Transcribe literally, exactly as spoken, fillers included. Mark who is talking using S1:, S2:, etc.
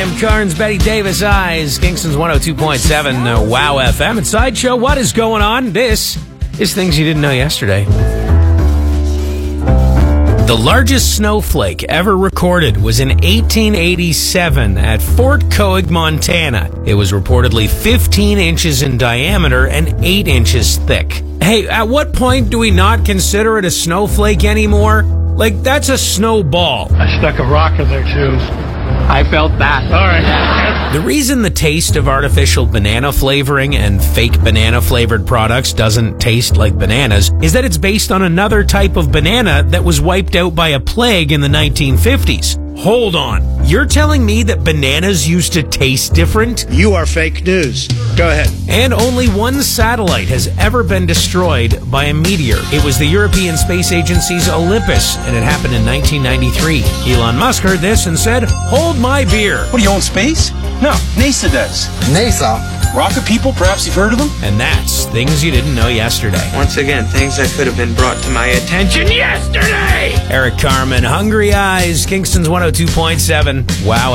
S1: Graham Carnes, Betty Davis, Eyes, Kingston's one oh two point seven, uh, Wow F M. And Sideshow, what is going on? This is Things You Didn't Know Yesterday. The largest snowflake ever recorded was in eighteen eighty-seven at Fort Coag, Montana. It was reportedly fifteen inches in diameter and eight inches thick. Hey, at what point do we not consider it a snowflake anymore? Like, that's a snowball.
S2: I stuck a rock in there, too. I felt that. All right.
S1: The reason the taste of artificial banana flavoring and fake banana-flavored products doesn't taste like bananas is that it's based on another type of banana that was wiped out by a plague in the nineteen fifties. Hold on. You're telling me that bananas used to taste different?
S3: You are fake news. Go ahead.
S1: And only one satellite has ever been destroyed by a meteor. It was the European Space Agency's Olympus, and it happened in nineteen ninety-three. Elon Musk heard this and said, "Hold my beer."
S4: What, do you own space? No, NASA does.
S5: NASA?
S4: Rocket people, perhaps you've heard of them?
S1: And that's Things You Didn't Know Yesterday.
S6: Once again, things that could have been brought to my attention yesterday.
S1: Eric Carmen, Hungry Eyes, Kingston's one oh two point seven. Wow.